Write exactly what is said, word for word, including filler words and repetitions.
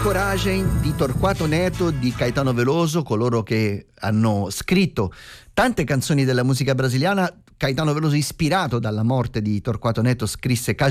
Coragem di Torquato Neto, di Caetano Veloso, coloro che hanno scritto tante canzoni della musica brasiliana. Caetano Veloso, ispirato dalla morte di Torquato Neto, scrisse